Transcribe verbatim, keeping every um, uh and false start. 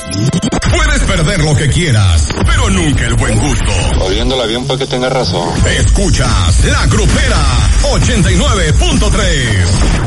Puedes perder lo que quieras, pero nunca el buen gusto. Oyéndola bien para que tenga razón. Escuchas La Grupera ochenta y nueve punto tres.